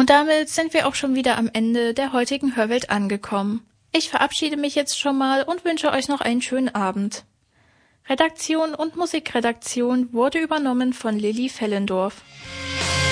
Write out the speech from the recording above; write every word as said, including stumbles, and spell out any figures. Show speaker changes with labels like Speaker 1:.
Speaker 1: Und damit sind wir auch schon wieder am Ende der heutigen Hörwelt angekommen. Ich verabschiede mich jetzt schon mal und wünsche euch noch einen schönen Abend. Redaktion und Musikredaktion wurde übernommen von Lilly Fellendorf.